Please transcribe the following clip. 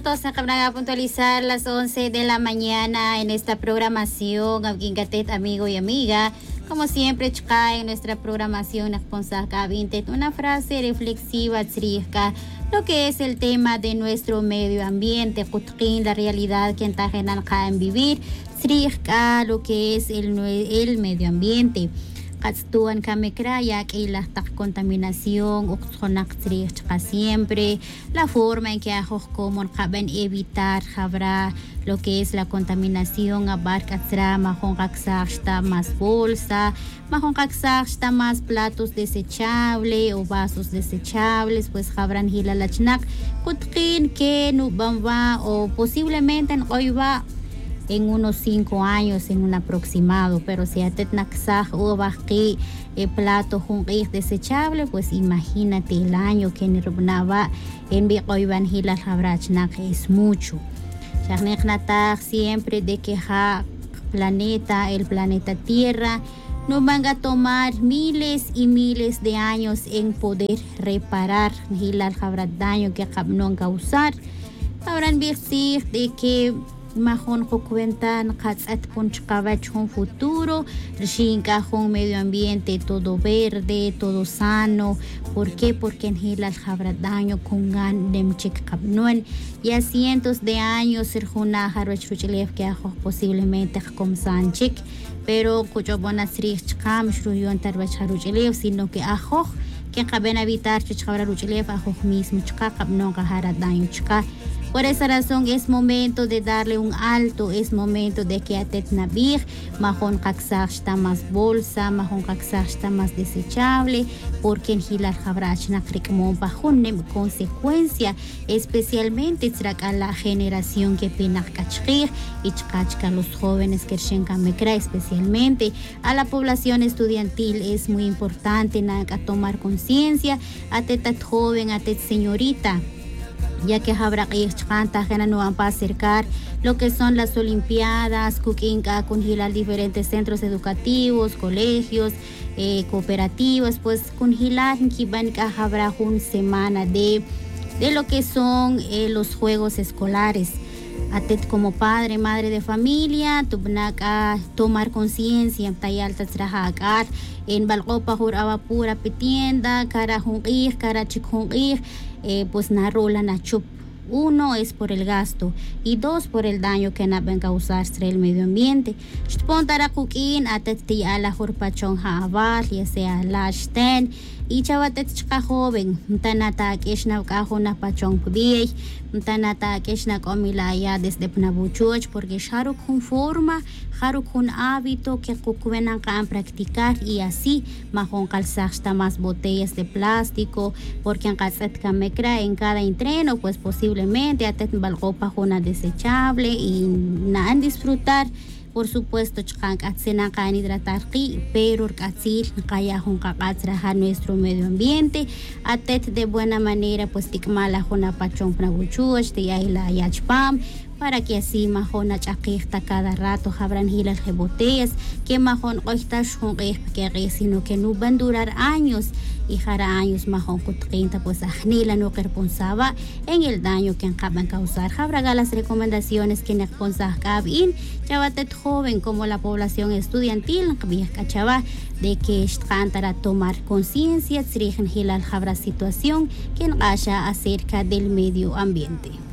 minutos. Acabamos de puntualizar las 11 de la mañana en esta programación. Abgingatet, amigo y amiga. Como siempre, en nuestra programación, una frase reflexiva, lo que es el tema de nuestro medio ambiente, la realidad que en vivir, lo que es el medio ambiente. Katstuan kami krayak y la contaminación siempre la forma en que ajos como caben evitar habrá lo que es la contaminación abarca mahon está más bolsa mahon está más platos desechables o vasos desechables pues habrán hilalachnak kutkin que no bamba o posiblemente en hoy va en unos 5 años en un aproximado, pero si atet naksaj o baqi plato junqih desechable, pues imagínate el año que nirbnava en biqoiban hilal habrachnak es mucho. Charneknataj siempre de que el planeta Tierra nos van a tomar miles y miles de años en poder reparar hilal habrat daño que no causar. Habrán visto de que mahon kuwentan katsat punchkabach un futuro rishinka un medio ambiente todo verde todo sano. ¿Por qué? Porque en hilal habrá daño con gan demchik kabnuen y a cientos de años serjuna harwech ruchlev que ajo posiblemente como sanchik pero cuyo buenas rich kam shruyon tarwech haruchlev sino que ajo que caben evitar chichkabra ruchlev ajo mismo chka kabnon ka hará daño chka. Por esa razón es momento de darle un alto, es momento de que atet nabir, mahon kaksach está más bolsa, mahon kaksach está más desechable, porque en hilar habrach nakrikmon bajonem consecuencia, especialmente a la generación que pinak kachrir y chkachka los jóvenes que mekra, especialmente a la población estudiantil es muy importante a tomar conciencia, atet joven, atet señorita. Ya que habrá que no van a acercar lo que son las olimpiadas, kukinka, congelar diferentes centros educativos, colegios, cooperativas, pues congelar que van a habrá una semana de lo que son los juegos escolares. Atet como padre, madre de familia, tubnaka tomar conciencia, tayalta trabajar en balcopa juraba pura petienda, cara jungir, cara chikungir, pues na rola na chup. 1 es por el gasto y 2 por el daño que van a causar el medio ambiente. Spontara kukin atet ti ala jurpachon haabar, ya sea lashten y chavatet chka joven, mtanata keshna kajo na pachon pbiey, mtanata keshna komilaya desde pnabuchuch porque sharu con forma, sharu con hábito que kukuenan kan practicar y así mahon calzasta más botellas de plástico porque en calzat kamekra en cada entreno pues posiblemente atet balcopa una desechable y na disfrutar. Por supuesto, chkankatsena hidratar pero kaya nuestro medio ambiente, atet de buena manera, pues tikmala jona pachon praguchuach, la yachpam, para que así mahona chakirta cada rato habrán hilas de botellas, que mahon oistash que sino que no van a durar años. Y jara años mahon kutrinta pues ajnila no responsaba en el daño que acaban causar. Habrá las recomendaciones que responsab cabin chavatet joven como la población estudiantil cachaba de que para tomar conciencia trigen hilal habrá situación que haya acerca del medio ambiente.